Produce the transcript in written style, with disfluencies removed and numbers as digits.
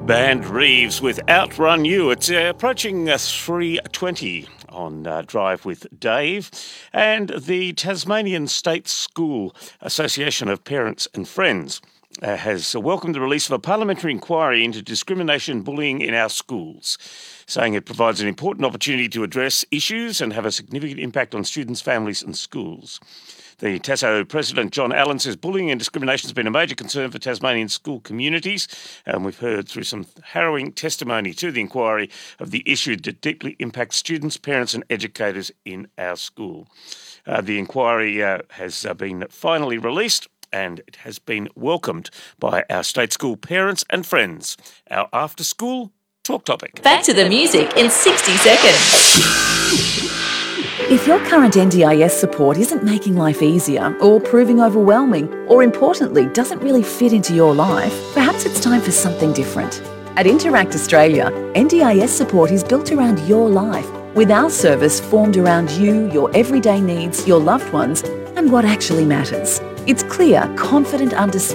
Band Reeves with Outrun You. It's approaching 3:20 on Drive with Dave, and the Tasmanian State School Association of Parents and Friends has welcomed the release of a parliamentary inquiry into discrimination and bullying in our schools, saying it provides an important opportunity to address issues and have a significant impact on students, families and schools. The TASO President, John Allen, says bullying and discrimination has been a major concern for Tasmanian school communities, and we've heard through some harrowing testimony to the inquiry of the issue that deeply impacts students, parents and educators in our school. The inquiry has been finally released, and it has been welcomed by our state school parents and friends. Our after-school talk topic. Back to the music in 60 seconds. If your current NDIS support isn't making life easier or proving overwhelming, or importantly, doesn't really fit into your life, perhaps it's time for something different. At Interact Australia, NDIS support is built around your life, with our service formed around you, your everyday needs, your loved ones, and what actually matters. It's clear, confident understanding